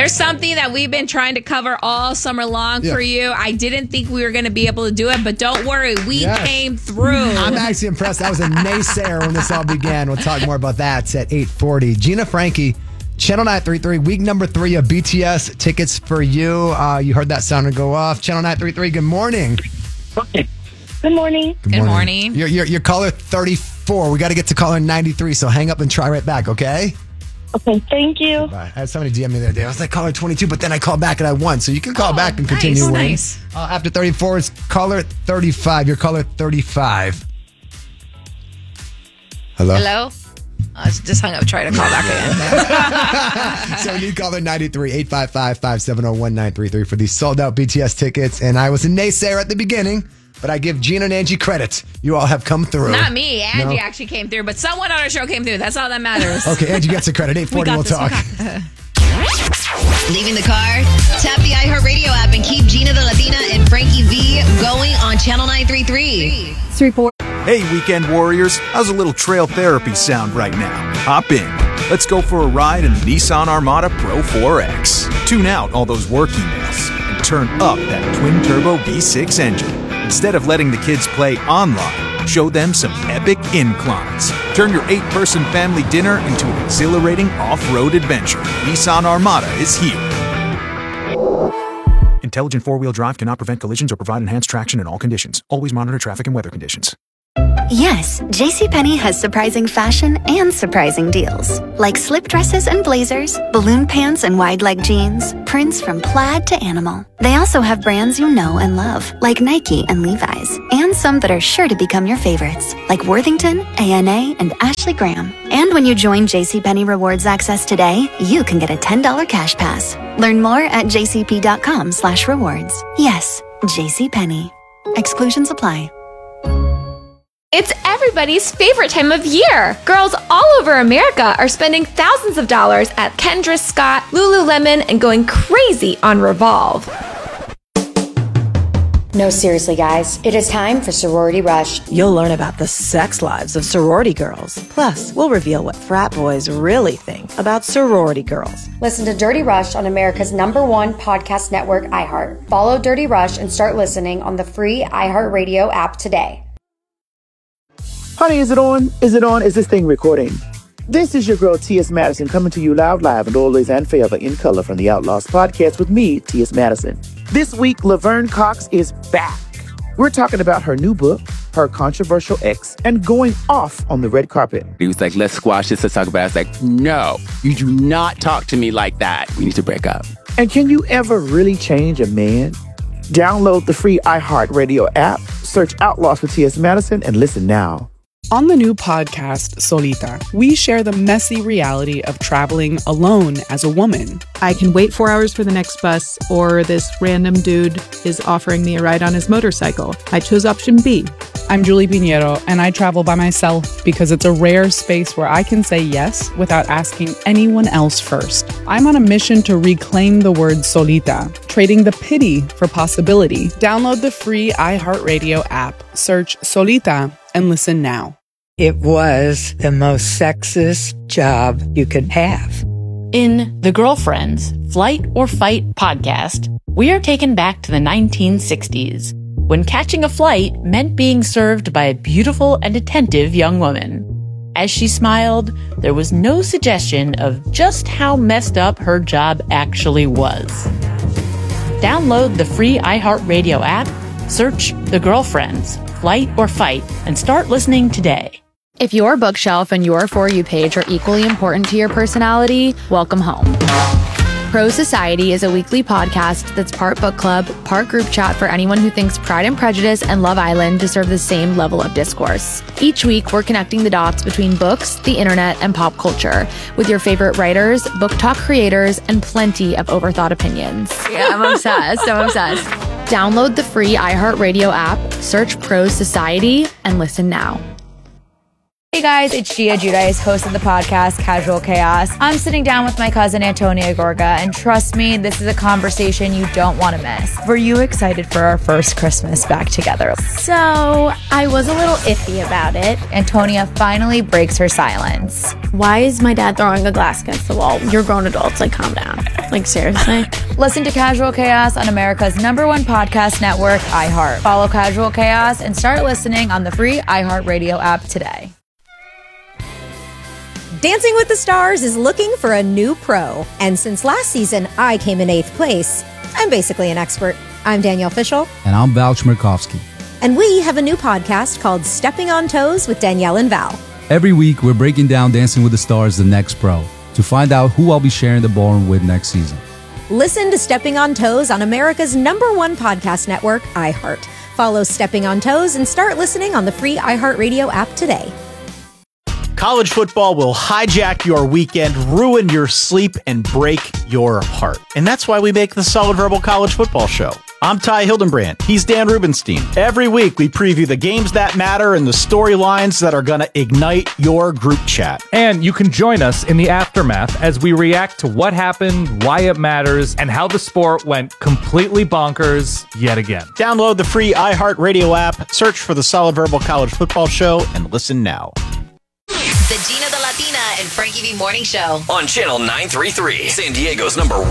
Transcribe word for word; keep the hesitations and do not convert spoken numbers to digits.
Here's something that we've been trying to cover all summer long yeah. for you. I didn't think we were going to be able to do it, but don't worry. We yes. came through. I'm actually impressed. I was a naysayer when this all began. We'll talk more about that at eight forty. Gina Frankie, Channel nine thirty-three, week number three of B T S tickets for you. Uh, you heard that sounder go off. Channel nine thirty-three, good morning. Okay. Good morning. Good morning. Good morning. You're, you're, you're caller thirty-four. We got to get to caller ninety-three, so hang up and try right back, okay? Okay, thank you. Bye. I had somebody D M me the other day. I was like, caller twenty-two, but then I called back and I won. So you can call oh, back and continue nice, winning. Nice. Uh, after thirty-four, it's caller thirty-five. You're caller thirty-five. Hello? Hello? I just hung up trying to call back again. So you caller ninety-three, eight five five, five seven zero, one nine three three for these sold out B T S tickets. And I was a naysayer at the beginning, but I give Gina and Angie credit. You all have come through. Not me. Angie no? actually came through, but someone on our show came through. That's all that matters. Okay, Angie gets the credit. eight forty, we we'll talk. Leaving the car? Tap the iHeartRadio app and keep Gina the Latina and Frankie V going on Channel nine thirty-three. Three, four. Hey, weekend warriors. How's a little trail therapy sound right now? Hop in. Let's go for a ride in the Nissan Armada Pro four X. Tune out all those work emails and turn up that twin-turbo V six engine. Instead of letting the kids play online, show them some epic inclines. Turn your eight-person family dinner into an exhilarating off-road adventure. Nissan Armada is here. Intelligent four-wheel drive cannot prevent collisions or provide enhanced traction in all conditions. Always monitor traffic and weather conditions. Yes, JCPenney has surprising fashion and surprising deals. Like slip dresses and blazers, balloon pants and wide leg jeans, prints from plaid to animal. They also have brands you know and love, like Nike and Levi's, and some that are sure to become your favorites, like Worthington, A N A, and Ashley Graham. And when you join JCPenney Rewards Access today, you can get a ten dollars cash pass. Learn more at jcp.com slash rewards. Yes, JCPenney. Exclusions apply. It's everybody's favorite time of year. Girls all over America are spending thousands of dollars at Kendra Scott, Lululemon, and going crazy on Revolve. No, seriously, guys. It is time for Sorority Rush. You'll learn about the sex lives of sorority girls. Plus, we'll reveal what frat boys really think about sorority girls. Listen to Dirty Rush on America's number one podcast network, iHeart. Follow Dirty Rush and start listening on the free iHeartRadio app today. Honey, is it on? Is it on? Is this thing recording? This is your girl, T S. Madison, coming to you loud, live, and always and forever in color from the Outlaws podcast with me, T S. Madison. This week, Laverne Cox is back. We're talking about her new book, her controversial ex, and going off on the red carpet. He was like, let's squash this, let's talk about it. I was like, no, you do not talk to me like that. We need to break up. And can you ever really change a man? Download the free iHeartRadio app, search Outlaws with T S. Madison, and listen now. On the new podcast, Solita, we share the messy reality of traveling alone as a woman. I can wait four hours for the next bus, or this random dude is offering me a ride on his motorcycle. I chose option B. I'm Julie Pinheiro, and I travel by myself because it's a rare space where I can say yes without asking anyone else first. I'm on a mission to reclaim the word solita, trading the pity for possibility. Download the free iHeartRadio app, search Solita, and listen now. It was the most sexist job you could have. In The Girlfriends, Flight or Fight podcast, we are taken back to the nineteen sixties, when catching a flight meant being served by a beautiful and attentive young woman. As she smiled, there was no suggestion of just how messed up her job actually was. Download the free iHeartRadio app, search The Girlfriends, Flight or Fight, and start listening today. If your bookshelf and your For You page are equally important to your personality, welcome home. Pro Society is a weekly podcast that's part book club, part group chat for anyone who thinks Pride and Prejudice and Love Island deserve the same level of discourse. Each week, we're connecting the dots between books, the internet, and pop culture with your favorite writers, book talk creators, and plenty of overthought opinions. Yeah, I'm obsessed. I'm obsessed. Download the free iHeartRadio app, search Pro Society, and listen now. Hey guys, it's Gia Giudice, host of the podcast Casual Chaos. I'm sitting down with my cousin Antonia Gorga, and trust me, this is a conversation you don't want to miss. Were you excited for our first Christmas back together? So, I was a little iffy about it. Antonia finally breaks her silence. Why is my dad throwing a glass against the wall? You're grown adults, like calm down. Like, seriously? Listen to Casual Chaos on America's number one podcast network, iHeart. Follow Casual Chaos and start listening on the free iHeartRadio app today. Dancing with the Stars is looking for a new pro. And since last season, I came in eighth place. I'm basically an expert. I'm Danielle Fishel. And I'm Val Chmerkovskiy. And we have a new podcast called Stepping on Toes with Danielle and Val. Every week, we're breaking down Dancing with the Stars, the next pro, to find out who I'll be sharing the ballroom with next season. Listen to Stepping on Toes on America's number one podcast network, iHeart. Follow Stepping on Toes and start listening on the free iHeartRadio app today. College football will hijack your weekend, ruin your sleep, and break your heart. And that's why we make the Solid Verbal College Football Show. I'm Ty Hildenbrand. He's Dan Rubenstein. Every week, we preview the games that matter and the storylines that are going to ignite your group chat. And you can join us in the aftermath as we react to what happened, why it matters, and how the sport went completely bonkers yet again. Download the free iHeartRadio app, search for the Solid Verbal College Football Show, and listen now. The Gina the Latina and Frankie V Morning Show on Channel nine thirty-three, San Diego's number one.